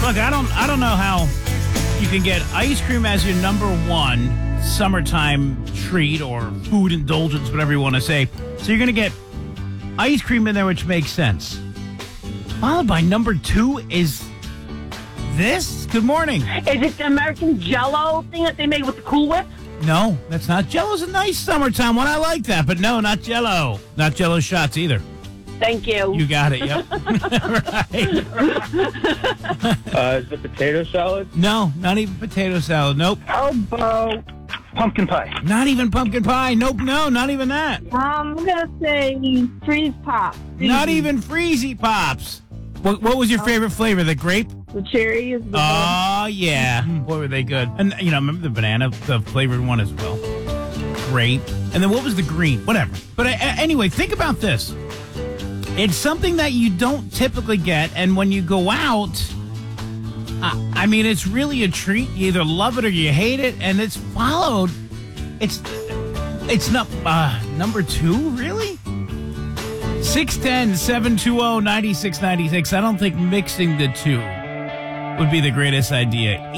Look, I don't know how you can get ice cream as your number one summertime treat or food indulgence, whatever you want to say. So you're going to get ice cream in there, which makes sense. Followed by number two is this. Good morning. Is it the American Jell-O thing that they made with the Cool Whip? No, that's not. Jello's a nice summertime one. I like that, but no, not Jello. Not Jello shots either. Thank you. You got it. Yep. Right. Is it potato salad? No, not even potato salad. Nope. How about pumpkin pie? Not even pumpkin pie. Nope. No, not even that. I'm gonna say freeze pop. Not even Freezy Pops. What was your favorite flavor? The grape? The cherry is the Oh, yeah. Boy, were they good. And, remember the banana, the flavored one as well. Grape. And then what was the green? Whatever. But anyway, think about this. It's something that you don't typically get, and when you go out, it's really a treat. You either love it or you hate it, and it's followed. It's not number two, really? 610-720-9696. I don't think mixing the two would be the greatest idea.